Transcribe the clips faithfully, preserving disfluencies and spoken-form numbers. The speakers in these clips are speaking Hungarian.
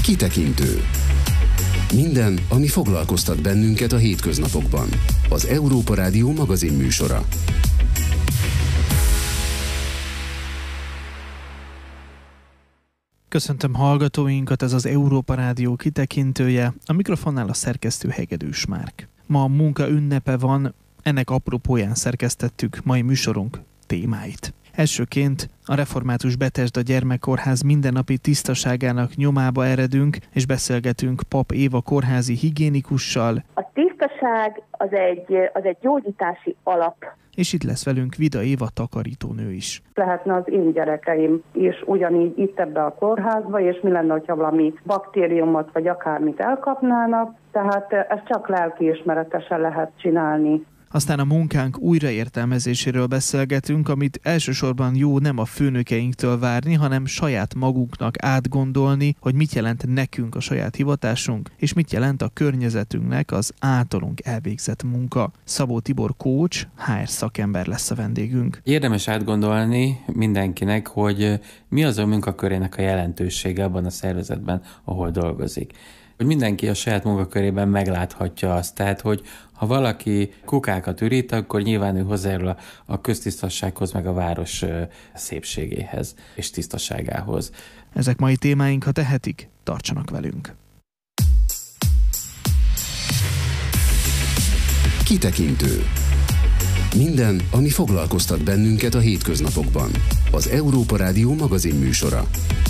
Kitekintő. Minden, ami foglalkoztat bennünket a hétköznapokban. Az Európa Rádió magazin műsora. Köszöntöm hallgatóinkat, ez az Európa Rádió kitekintője, a mikrofonnál a szerkesztő Hegedűs Márk. Ma a munka ünnepe van, ennek apropóján szerkesztettük mai műsorunk témáit. Elsőként a Református Betesda Gyermekkórház mindennapi tisztaságának nyomába eredünk, és beszélgetünk Pap Éva kórházi higiénikussal. A tisztaság az egy, az egy gyógyítási alap. És itt lesz velünk Vida Éva takarítónő is. Lehetne az én gyerekeim is ugyanígy itt ebbe a kórházba, és mi lenne, hogyha valami baktériumot vagy akármit elkapnának, tehát ezt csak lelkiismeretesen lehet csinálni. Aztán a munkánk újraértelmezéséről beszélgetünk, amit elsősorban jó nem a főnökeinktől várni, hanem saját magunknak átgondolni, hogy mit jelent nekünk a saját hivatásunk, és mit jelent a környezetünknek az általunk elvégzett munka. Szabó Tibor coach, há er szakember lesz a vendégünk. Érdemes átgondolni mindenkinek, hogy mi az a munkakörének a jelentősége abban a szervezetben, ahol dolgozik. Hogy mindenki a saját munkakörében megláthatja azt, tehát, hogy ha valaki kukákat ürít, akkor nyilván ő hozzájárul a, a köztisztassághoz, meg a város szépségéhez és tisztaságához. Ezek mai témáink, ha tehetik, tartsanak velünk. Kitekintő. Minden, ami foglalkoztat bennünket a hétköznapokban. Az Európa Rádió magazin műsora.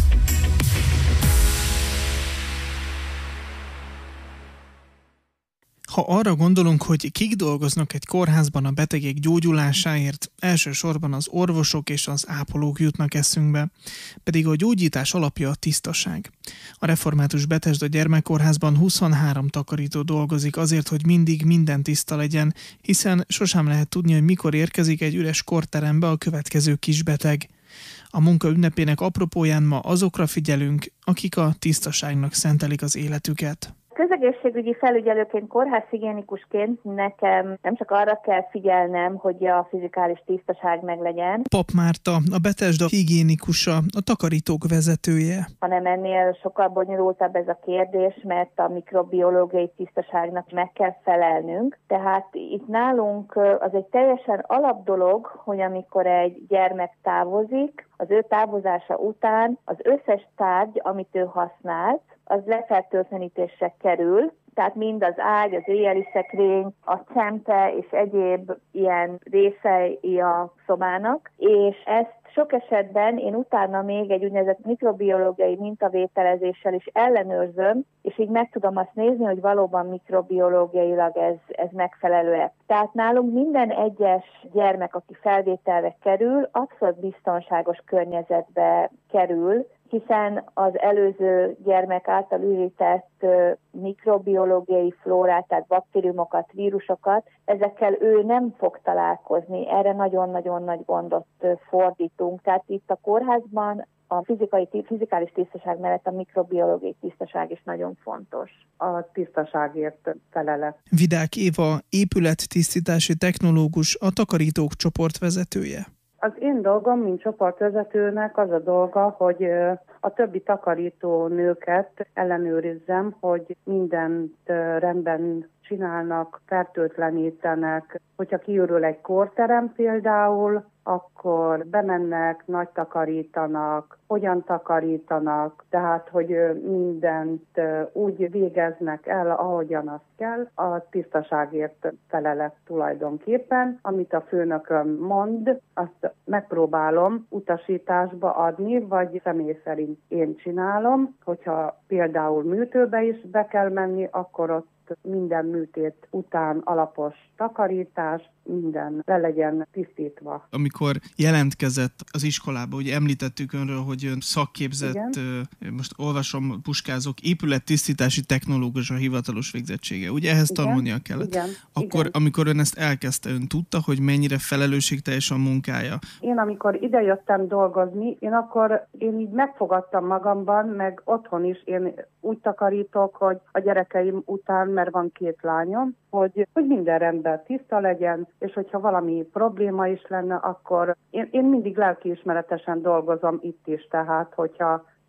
Ha arra gondolunk, hogy kik dolgoznak egy kórházban a betegek gyógyulásáért, elsősorban az orvosok és az ápolók jutnak eszünkbe, pedig a gyógyítás alapja a tisztaság. A Református Betesda Gyermekkórházban huszonhárom takarító dolgozik azért, hogy mindig minden tiszta legyen, hiszen sosem lehet tudni, hogy mikor érkezik egy üres korterembe a következő kisbeteg. A munka ünnepének apropóján ma azokra figyelünk, akik a tisztaságnak szentelik az életüket. Közegészségügyi felügyelőként, kórházhigiénikusként nekem nem csak arra kell figyelnem, hogy a fizikális tisztaság meglegyen. Pap Márta, a Betesda higiénikusa, a takarítók vezetője. Hanem ennél sokkal bonyolultabb ez a kérdés, mert a mikrobiológiai tisztaságnak meg kell felelnünk. Tehát itt nálunk az egy teljesen alapdolog, hogy amikor egy gyermek távozik, az ő távozása után az összes tárgy, amit ő használt, az lefertőtlenítésre kerül, tehát mind az ágy, az éjjeli szekrény, a csempe és egyéb ilyen részei a szobának, és ezt sok esetben én utána még egy úgynevezett mikrobiológiai mintavételezéssel is ellenőrzöm, és így meg tudom azt nézni, hogy valóban mikrobiológiailag ez, ez megfelelő-e. Tehát nálunk minden egyes gyermek, aki felvételre kerül, abszolút biztonságos környezetbe kerül, hiszen az előző gyermek által ürített mikrobiológiai flórát, tehát baktériumokat, vírusokat, ezekkel ő nem fog találkozni. Erre nagyon-nagyon nagy gondot fordítunk. Tehát itt a kórházban a fizikai, fizikális tisztaság mellett a mikrobiológiai tisztaság is nagyon fontos. A tisztaságért felelek. Vidák Éva, épülettisztítási technológus, a takarítók csoportvezetője. Az én dolgom, mint csoportvezetőnek az a dolga, hogy a többi takarító nőket ellenőrizzem, hogy mindent rendben csinálnak, fertőtlenítenek. Hogyha kiürül egy kórterem például, akkor bemennek, nagy takarítanak, hogyan takarítanak, tehát hogy mindent úgy végeznek el, ahogyan azt kell. A tisztaságért felelek tulajdonképpen, amit a főnököm mond, azt megpróbálom utasításba adni, vagy személy szerint én csinálom. Hogyha például műtőbe is be kell menni, akkor ott minden műtét után alapos takarítás, minden le legyen tisztítva. Amikor jelentkezett az iskolába, ugye említettük önről, hogy ön szakképzett, igen. Most olvasom, puskázok, épülettisztítási technológus a hivatalos végzettsége. Ugye ehhez igen. tanulnia kellett. Igen. Akkor, igen. amikor ön ezt elkezdte, ön tudta, hogy mennyire felelősségteljes a munkája? Én amikor idejöttem dolgozni, én akkor én így megfogadtam magamban, meg otthon is én úgy takarítok, hogy a gyerekeim után, mert van két lányom, hogy, hogy minden rendben tiszta legyen, és hogyha valami probléma is lenne, akkor én, én mindig lelkiismeretesen dolgozom itt is, tehát hogyha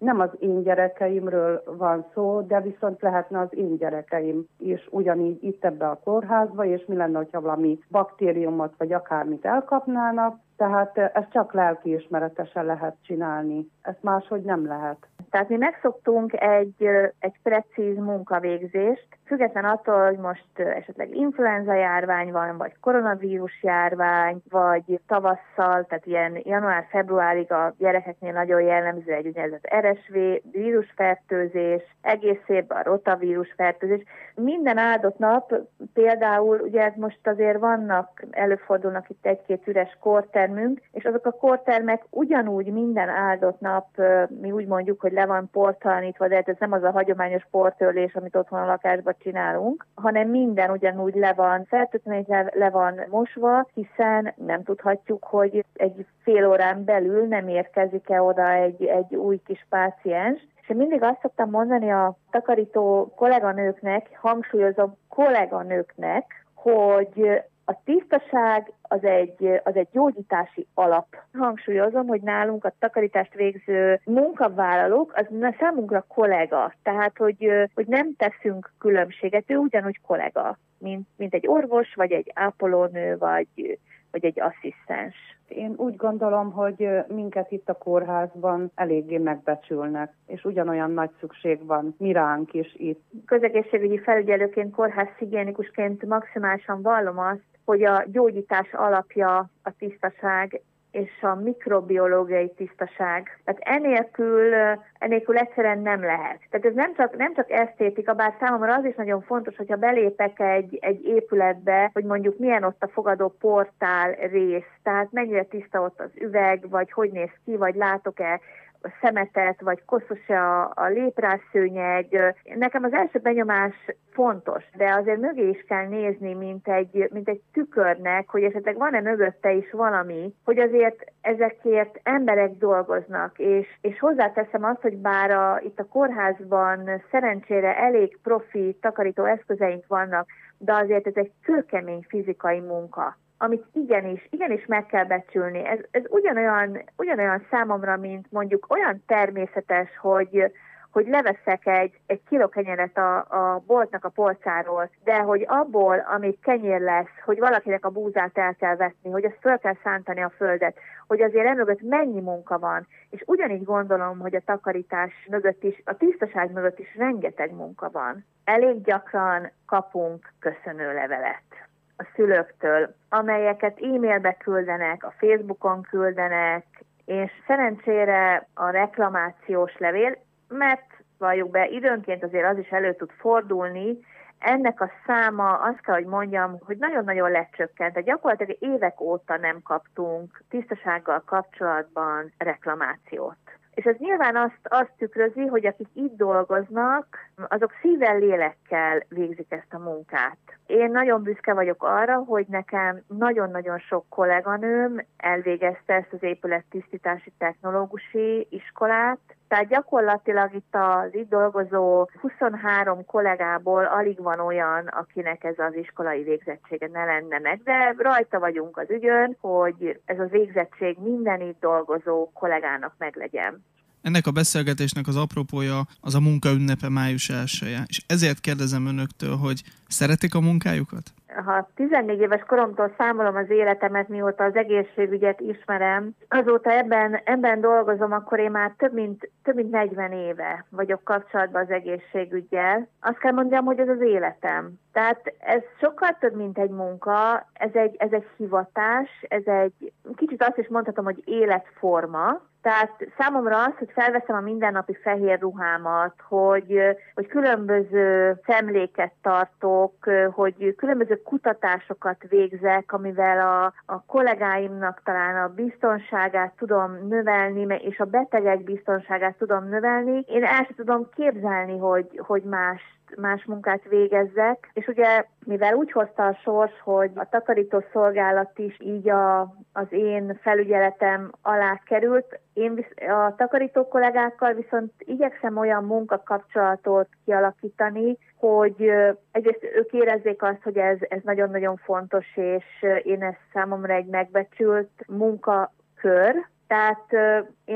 nem az én gyerekeimről van szó, de viszont lehetne az én gyerekeim is ugyanígy itt ebbe a kórházba, és mi lenne, hogyha valami baktériumot vagy akármit elkapnának. Tehát ezt csak lelkiismeretesen lehet csinálni, ezt máshogy nem lehet. Tehát mi megszoktunk egy, egy precíz munkavégzést, független attól, hogy most esetleg influenza járvány van, vagy koronavírus járvány, vagy tavasszal, tehát ilyen január-februárig a gyerekeknél nagyon jellemző egy úgynevezett er es vé vírusfertőzés, egész évben a rotavírus fertőzés. Minden áldott nap például, ugye most azért vannak, előfordulnak itt egy-két üres kórtermünk, és azok a kórtermek ugyanúgy minden áldott nap, mi úgy mondjuk, hogy le van portalanítva, de ez nem az a hagyományos portörlés, amit otthon a lakásban csinálunk, hanem minden ugyanúgy le van fertőtlenítve, le van mosva, hiszen nem tudhatjuk, hogy egy fél órán belül nem érkezik-e oda egy, egy új kis páciens. És én mindig azt szoktam mondani a takarító kolléganőknek, hangsúlyozom kolléganőknek, hogy a tisztaság az egy, az egy gyógyítási alap. Hangsúlyozom, hogy nálunk a takarítást végző munkavállalók, az számunkra kollega. Tehát, hogy, hogy nem teszünk különbséget, ő ugyanúgy kollega, mint, mint egy orvos, vagy egy ápolónő, vagy, vagy egy asszisztens. Én úgy gondolom, hogy minket itt a kórházban eléggé megbecsülnek, és ugyanolyan nagy szükség van mi ránk is itt. Közegészségügyi felügyelőként, kórházhigiénikusként maximálisan vallom azt, hogy a gyógyítás alapja a tisztaság és a mikrobiológiai tisztaság. Tehát enélkül, enélkül egyszerűen nem lehet. Tehát ez nem csak, nem csak esztétika, bár számomra az is nagyon fontos, hogyha belépek egy, egy épületbe, hogy mondjuk milyen ott a fogadó portál rész, tehát mennyire tiszta ott az üveg, vagy hogy néz ki, vagy látok-e szemetet, vagy koszos-e a, a létrásszőnyeg. Nekem az első benyomás fontos, de azért mögé is kell nézni, mint egy, mint egy tükörnek, hogy esetleg van-e mögötte is valami, hogy azért ezekért emberek dolgoznak, és, és hozzáteszem azt, hogy bár a, itt a kórházban szerencsére elég profi takarító eszközeink vannak, de azért ez egy kőkemény fizikai munka, amit igenis, igenis meg kell becsülni. Ez, ez ugyanolyan, ugyanolyan számomra, mint mondjuk olyan természetes, hogy, hogy leveszek egy, egy kiló kenyeret a, a boltnak a polcáról, de hogy abból, amit kenyér lesz, hogy valakinek a búzát el kell vetni, hogy ezt föl kell szántani a földet, hogy azért emögött mennyi munka van. És ugyanígy gondolom, hogy a takarítás mögött is, a tisztaság mögött is rengeteg munka van. Elég gyakran kapunk köszönőlevelet a szülőktől, amelyeket e-mailbe küldenek, a Facebookon küldenek, és szerencsére a reklamációs levél, mert valljuk be, időnként azért az is elő tud fordulni, ennek a száma, azt kell, hogy mondjam, hogy nagyon-nagyon lecsökkent. Tehát gyakorlatilag évek óta nem kaptunk tisztasággal kapcsolatban reklamációt. És ez nyilván azt, azt tükrözi, hogy akik itt dolgoznak, azok szívvel, lélekkel végzik ezt a munkát. Én nagyon büszke vagyok arra, hogy nekem nagyon-nagyon sok kolléganőm elvégezte ezt az épülettisztítási technológusi iskolát. Tehát gyakorlatilag itt az itt dolgozó huszonhárom kollégából alig van olyan, akinek ez az iskolai végzettsége ne lenne meg, de rajta vagyunk az ügyön, hogy ez a végzettség minden itt dolgozó kollégának meglegyen. Ennek a beszélgetésnek az apropója az a munkaünnepe május elseje, és ezért kérdezem önöktől, hogy szeretik a munkájukat? Ha tizennégy éves koromtól számolom az életemet, mióta az egészségügyet ismerem, azóta ebben, ebben dolgozom, akkor én már több mint, több mint negyven éve vagyok kapcsolatban az egészségüggyel. Azt kell mondjam, hogy ez az életem. Tehát ez sokkal több, mint egy munka, ez egy, ez egy hivatás, ez egy, kicsit azt is mondhatom, hogy életforma. Tehát számomra az, hogy felveszem a mindennapi fehér ruhámat, hogy, hogy különböző szemléket tartok, hogy különböző kutatásokat végzek, amivel a, a kollégáimnak talán a biztonságát tudom növelni, és a betegek biztonságát tudom növelni. Én el sem tudom képzelni, hogy, hogy más más munkát végezzek, és ugye mivel úgy hozta a sors, hogy a takarító szolgálat is így a, az én felügyeletem alá került, én visz, a takarító kollégákkal viszont igyekszem olyan munkakapcsolatot kialakítani, hogy egyrészt ők érezzék azt, hogy ez, ez nagyon-nagyon fontos, és én ez számomra egy megbecsült munkakör. Tehát én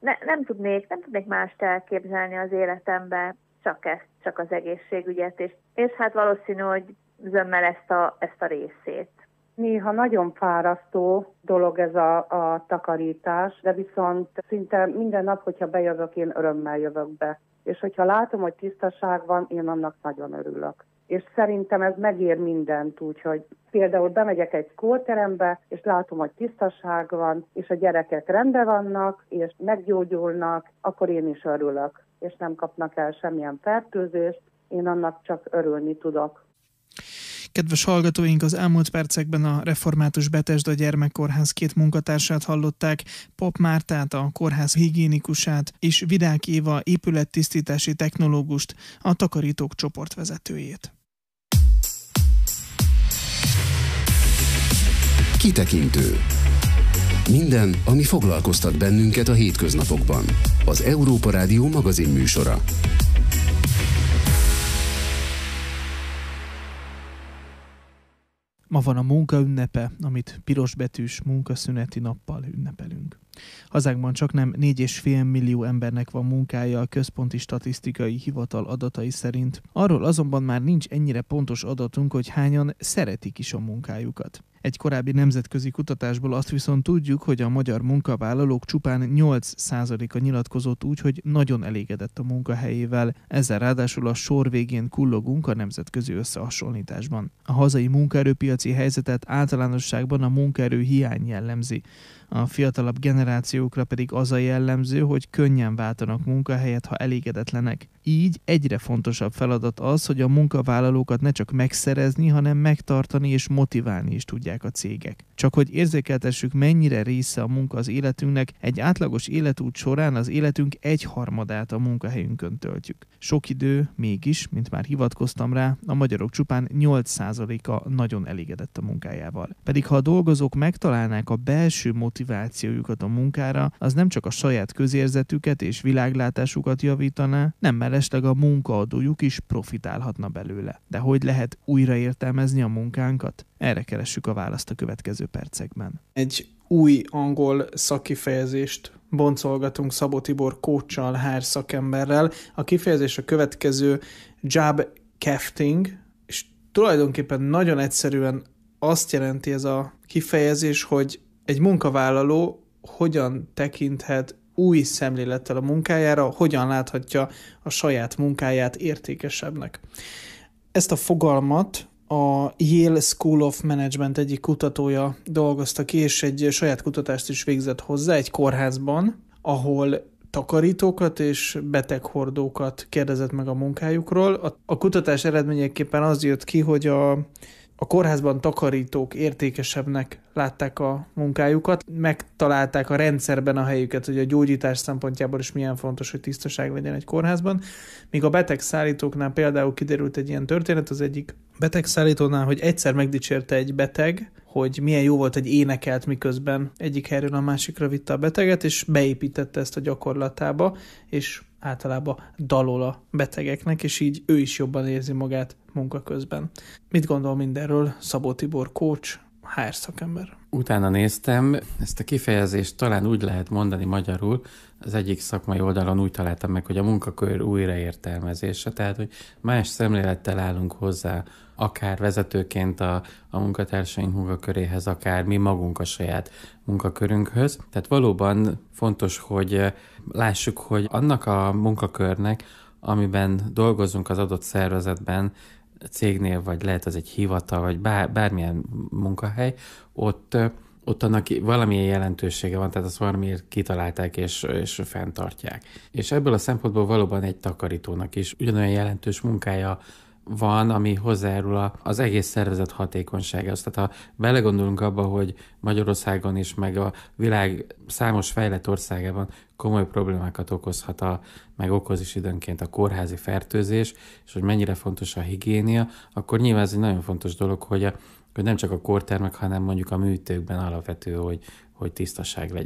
ne, nem tudnék, nem tudnék mást elképzelni az életemben, csak ezt, csak az egészségügyet, és, és hát valószínű, hogy zömmel ezt a, ezt a részét. Néha nagyon fárasztó dolog ez a, a takarítás, de viszont szinte minden nap, hogyha bejövök, én örömmel jövök be. És hogyha látom, hogy tisztaság van, én annak nagyon örülök. És szerintem ez megér mindent, úgyhogy például bemegyek egy kórterembe, és látom, hogy tisztaság van, és a gyerekek rendben vannak, és meggyógyulnak, akkor én is örülök, és nem kapnak el semmilyen fertőzést, én annak csak örülni tudok. Kedves hallgatóink, az elmúlt percekben a Református Bethesda Gyermekkórház két munkatársát hallották, Pap Mártát, a kórház higiénikusát, és Vidák Éva épülettisztítási technológust, a takarítók csoportvezetőjét. Kitekintő. Minden, ami foglalkoztat bennünket a hétköznapokban. Az Európa Rádió magazinműsora. Ma van a munka ünnepe, amit pirosbetűs munkaszüneti nappal ünnepelünk. Hazánkban csak nem négy és fél millió embernek van munkája a Központi Statisztikai Hivatal adatai szerint. Arról azonban már nincs ennyire pontos adatunk, hogy hányan szeretik is a munkájukat. Egy korábbi nemzetközi kutatásból azt viszont tudjuk, hogy a magyar munkavállalók csupán nyolc százaléka nyilatkozott úgy, hogy nagyon elégedett a munkahelyével, ezzel ráadásul a sor végén kullogunk a nemzetközi összehasonlításban. A hazai munkaerőpiaci helyzetet általánosságban a munkaerő hiány jellemzi. A fiatalabb generációkra pedig az a jellemző, hogy könnyen váltanak munkahelyet, ha elégedetlenek. Így egyre fontosabb feladat az, hogy a munkavállalókat ne csak megszerezni, hanem megtartani és motiválni is tudják a cégek. Csak hogy érzékeltessük, mennyire része a munka az életünknek, egy átlagos életút során az életünk egyharmadát a munkahelyünkön töltjük. Sok idő, mégis, mint már hivatkoztam rá, a magyarok csupán nyolc százaléka nagyon elégedett a munkájával. Pedig ha a dolgozók megtalálnák a belső motivációjukat a munkára, az nem csak a saját közérzetüket és világlátásukat javítaná, nem mellesleg a munkaadójuk is profitálhatna belőle. De hogy lehet újraértelmezni a munkánkat? Erre keressük a választ a következő percekben. Egy új angol szakkifejezést boncolgatunk Szabó Tibor coachsal, há er szakemberrel. A kifejezés a következő: job crafting, és tulajdonképpen nagyon egyszerűen azt jelenti ez a kifejezés, hogy egy munkavállaló hogyan tekinthet új szemlélettel a munkájára, hogyan láthatja a saját munkáját értékesebbnek. Ezt a fogalmat a Yale School of Management egyik kutatója dolgozta ki, és egy saját kutatást is végzett hozzá egy kórházban, ahol takarítókat és beteghordókat kérdezett meg a munkájukról. A, a kutatás eredményeképpen az jött ki, hogy a A kórházban takarítók értékesebbnek látták a munkájukat, megtalálták a rendszerben a helyüket, hogy a gyógyítás szempontjából is milyen fontos, hogy tisztaság legyen egy kórházban, míg a betegszállítóknál például kiderült egy ilyen történet az egyik betegszállítónál, hogy egyszer megdicsérte egy beteg, hogy milyen jó volt, hogy énekelt, miközben egyik helyről a másikra vitte a beteget, és beépítette ezt a gyakorlatába, és általában dalol a betegeknek, és így ő is jobban érzi magát munka közben. Mit gondol mindenről Szabó Tibor coach, há er szakember? Utána néztem, ezt a kifejezést talán úgy lehet mondani magyarul, az egyik szakmai oldalon úgy találtam meg, hogy a munkakör újraértelmezése, tehát hogy más szemlélettel állunk hozzá, akár vezetőként a, a munkatársaink munkaköréhez, akár mi magunk a saját munkakörünkhöz. Tehát valóban fontos, hogy lássuk, hogy annak a munkakörnek, amiben dolgozunk az adott szervezetben, cégnél, vagy lehet az egy hivatal, vagy bár, bármilyen munkahely, ott, ott annak valamilyen jelentősége van, tehát azt valamiért kitalálták és, és fenntartják. És ebből a szempontból valóban egy takarítónak is ugyanolyan jelentős munkája van, ami hozzájárul az egész szervezet hatékonyságához. Tehát ha belegondolunk abba, hogy Magyarországon is, meg a világ számos fejlett országában komoly problémákat okozhat, a, meg okoz is időnként a kórházi fertőzés, és hogy mennyire fontos a higiénia, akkor nyilván ez egy nagyon fontos dolog, hogy, a, hogy nem csak a kórtermek, hanem mondjuk a műtőkben alapvető, hogy, hogy tisztaság legyen.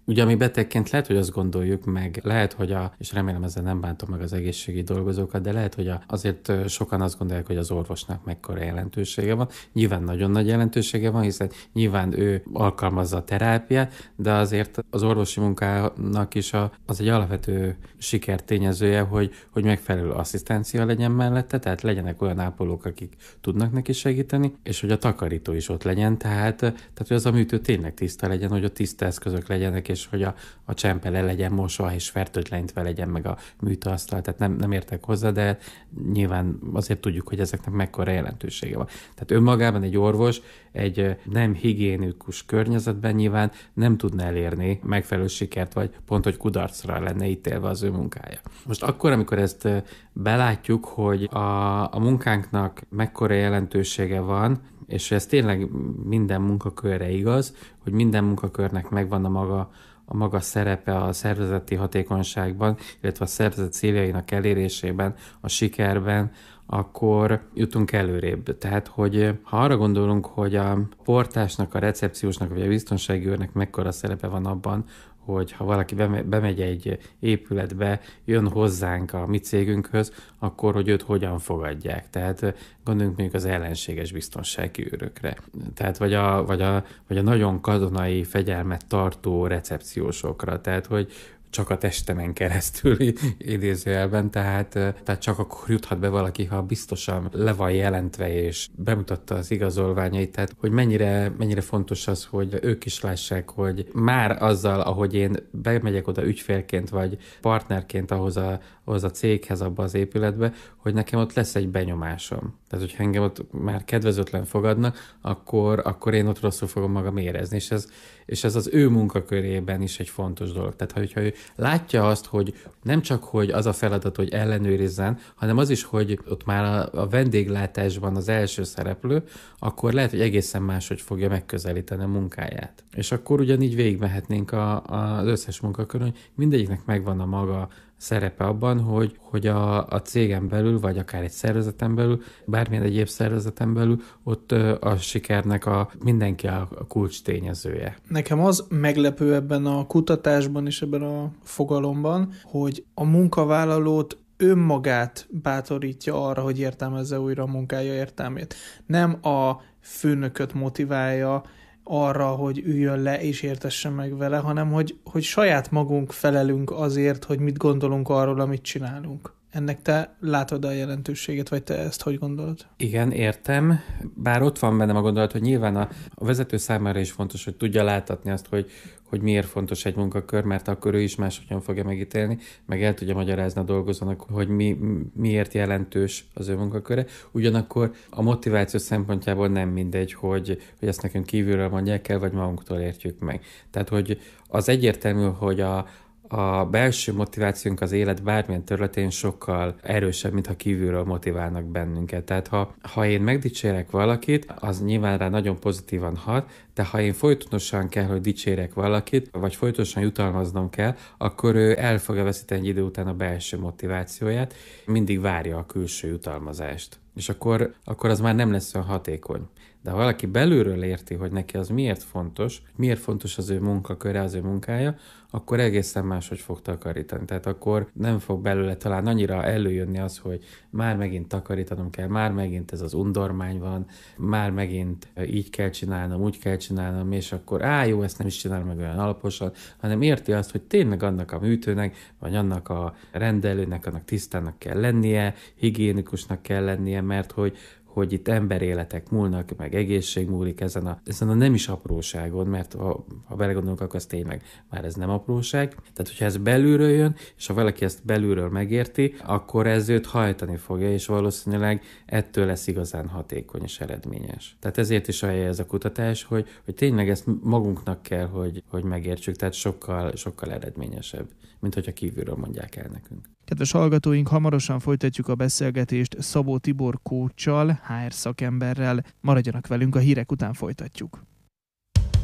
Ugye mi betegként lehet, hogy azt gondoljuk meg, lehet, hogy a, és remélem ezzel nem bántom meg az egészségügyi dolgozókat, de lehet, hogy a, azért sokan azt gondolják, hogy az orvosnak mekkora jelentősége van. Nyilván nagyon nagy jelentősége van, hiszen nyilván ő alkalmazza a terápiát, de azért az orvosi munkának is a, az egy alapvető sikertényezője, hogy, hogy megfelelő asszisztencia legyen mellette, tehát legyenek olyan ápolók, akik tudnak neki segíteni, és hogy a takarító is ott legyen, tehát, tehát hogy az a műtő tényleg tiszta legyen, hogy a tiszta eszközök legyenek, és hogy a, a csempe le legyen mosva, és fertőtlenítve legyen meg a műtőasztal, tehát nem, nem értek hozzá, de nyilván azért tudjuk, hogy ezeknek mekkora jelentősége van. Tehát önmagában egy orvos egy nem higiénikus környezetben nyilván nem tudna elérni megfelelő sikert, vagy pont, hogy kudarcra lenne ítélve az ő munkája. Most akkor, amikor ezt belátjuk, hogy a, a munkánknak mekkora jelentősége van, és ez tényleg minden munkakörre igaz, hogy minden munkakörnek megvan a maga, a maga szerepe a szervezeti hatékonyságban, illetve a szervezet céljainak elérésében, a sikerben, akkor jutunk előrébb. Tehát, hogy ha arra gondolunk, hogy a portásnak, a recepciósnak, vagy a biztonsági őrnek mekkora szerepe van abban, hogy ha valaki bemegy egy épületbe, jön hozzánk a mi cégünkhöz, akkor hogy őt hogyan fogadják. Tehát gondoljunk mondjuk az ellenséges biztonsági őrökre. Tehát vagy a, vagy a, vagy a nagyon katonai fegyelmet tartó recepciósokra. Tehát, hogy csak a testemen keresztül idézőjelben, tehát, tehát csak akkor juthat be valaki, ha biztosan le van jelentve és bemutatta az igazolványait, tehát hogy mennyire, mennyire fontos az, hogy ők is lássák, hogy már azzal, ahogy én bemegyek oda ügyfélként vagy partnerként ahhoz a, ahhoz a céghez, abba az épületbe, hogy nekem ott lesz egy benyomásom. Tehát, hogyha engem ott már kedvezőtlen fogadnak, akkor, akkor én ott rosszul fogom magam érezni, és ez, és ez az ő munkakörében is egy fontos dolog. Tehát, hogyha ő látja azt, hogy nem csak, hogy az a feladat, hogy ellenőrizzen, hanem az is, hogy ott már a, a vendéglátásban az első szereplő, akkor lehet, hogy egészen máshogy fogja megközelíteni a munkáját. És akkor ugyanígy végigmehetnénk a, a, az összes munkakörön, hogy mindegyiknek megvan a maga szerepe abban, hogy, hogy a, a cégen belül, vagy akár egy szervezeten belül, bármilyen egyéb szervezeten belül, ott a sikernek a, mindenki a, a kulcs tényezője. Nekem az meglepő ebben a kutatásban és ebben a fogalomban, hogy a munkavállalót önmagát bátorítja arra, hogy értelmezze újra a munkája értelmét. Nem a főnököt motiválja arra, hogy üljön le és értessen meg vele, hanem hogy, hogy saját magunk felelünk azért, hogy mit gondolunk arról, amit csinálunk. Ennek te látod a jelentőséget, vagy te ezt hogy gondolod? Igen, értem. Bár ott van bennem a gondolat, hogy nyilván a, a vezető számára is fontos, hogy tudja láthatni azt, hogy, hogy miért fontos egy munkakör, mert akkor ő is máshogyan fogja megítélni, meg el tudja magyarázni a dolgozónak, hogy mi, miért jelentős az ő munkaköre. Ugyanakkor a motiváció szempontjából nem mindegy, hogy, hogy ezt nekünk kívülről mondják el, vagy magunktól értjük meg. Tehát, hogy az egyértelmű, hogy a A belső motivációnk az élet bármilyen területén sokkal erősebb, mint ha kívülről motiválnak bennünket. Tehát ha, ha én megdicsérek valakit, az nyilván rá nagyon pozitívan hat, de ha én folytonosan kell, hogy dicsérek valakit, vagy folytonosan jutalmaznom kell, akkor ő el fogja veszíteni egy idő után a belső motivációját, mindig várja a külső jutalmazást. És akkor, akkor az már nem lesz olyan hatékony. De ha valaki belülről érti, hogy neki az miért fontos, miért fontos az ő munkaköre, az ő munkája, akkor egészen máshogy fog takarítani. Tehát akkor nem fog belőle talán annyira előjönni az, hogy már megint takarítanom kell, már megint ez az undormány van, már megint így kell csinálnom, úgy kell csinálnom, és akkor á, jó, ezt nem is csinálom meg olyan alaposan, hanem érti azt, hogy tényleg annak a műtőnek, vagy annak a rendelőnek, annak tisztának kell lennie, higiénikusnak kell lennie, mert hogy hogy itt emberéletek múlnak, meg egészség múlik ezen a, ezen a nem is apróságon, mert ha, ha belegondolunk, akkor az tényleg már ez nem apróság. Tehát, hogyha ez belülről jön, és ha valaki ezt belülről megérti, akkor ez őt hajtani fogja, és valószínűleg ettől lesz igazán hatékony és eredményes. Tehát ezért is ajánlja ez a kutatás, hogy, hogy tényleg ezt magunknak kell, hogy, hogy megértsük, tehát sokkal, sokkal eredményesebb, mint hogyha kívülről mondják el nekünk. Kedves hallgatóink, hamarosan folytatjuk a beszélgetést Szabó Tibor coachsal, há er szakemberrel. Maradjanak velünk, a hírek után folytatjuk.